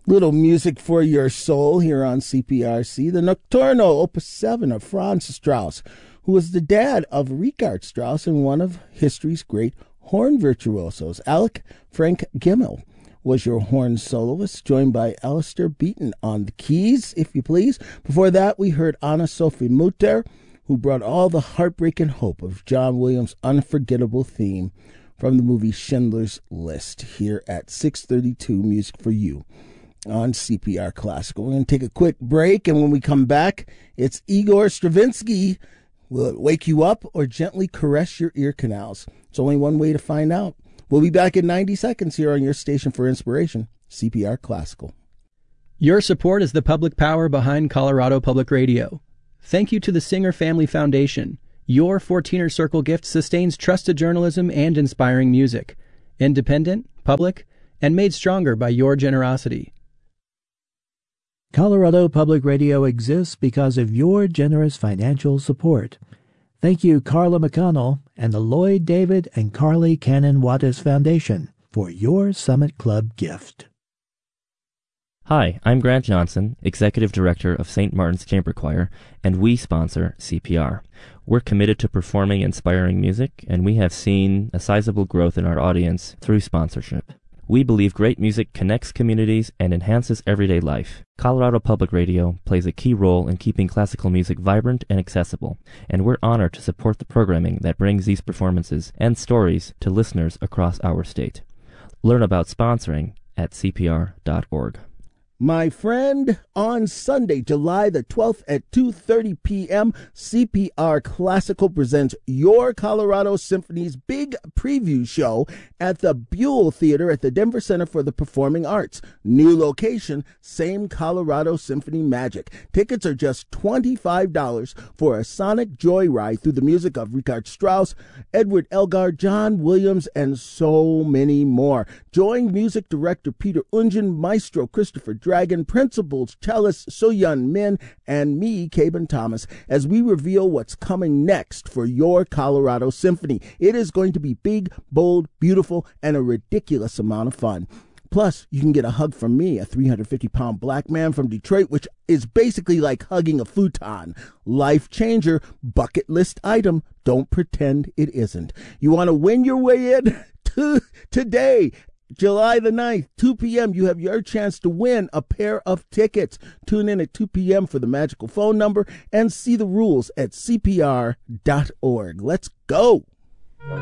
Little music for your soul here on CPRC. The Nocturno, Opus 7 of Franz Strauss, who was the dad of Richard Strauss and one of history's great horn virtuosos. Alec Frank Gimmel was your horn soloist, joined by Alistair Beaton on the keys, if you please. Before that, we heard Anna-Sophie Mutter, who brought all the heartbreak and hope of John Williams' unforgettable theme from the movie Schindler's List, here at 632 Music for You on CPR Classical. We're going to take a quick break, and when we come back, it's Igor Stravinsky. Will it wake you up or gently caress your ear canals? It's only one way to find out. We'll be back in 90 seconds here on your station for inspiration, CPR Classical. Your support is the public power behind Colorado Public Radio. Thank you to the Singer Family Foundation. Your 14er Circle gift sustains trusted journalism and inspiring music. Independent, public, and made stronger by your generosity. Colorado Public Radio exists because of your generous financial support. Thank you, Carla McConnell and the Lloyd David and Carly Cannon Wattis Foundation for your Summit Club gift. Hi, I'm Grant Johnson, Executive Director of St. Martin's Chamber Choir, and we sponsor CPR. We're committed to performing inspiring music, and we have seen a sizable growth in our audience through sponsorship. We believe great music connects communities and enhances everyday life. Colorado Public Radio plays a key role in keeping classical music vibrant and accessible, and we're honored to support the programming that brings these performances and stories to listeners across our state. Learn about sponsoring at cpr.org. My friend, on Sunday, July the 12th at 2:30 p.m., CPR Classical presents Your Colorado Symphony's big preview show at the Buell Theater at the Denver Center for the Performing Arts. New location, same Colorado Symphony magic. Tickets are just $25 for a sonic joyride through the music of Richard Strauss, Edward Elgar, John Williams, and so many more. Join music director Peter Ungen, maestro Christopher Dragon, principals cellist So-Yun Min, and me, Caben Thomas, as we reveal what's coming next for your Colorado Symphony. It is going to be big, bold, beautiful, and a ridiculous amount of fun. Plus, you can get a hug from me, a 350-pound black man from Detroit, which is basically like hugging a futon. Life changer, bucket list item. Don't pretend it isn't. You want to win your way in today? July the 9th, 2 p.m., you have your chance to win a pair of tickets. Tune in at 2 p.m. for the magical phone number and see the rules at cpr.org. Let's go.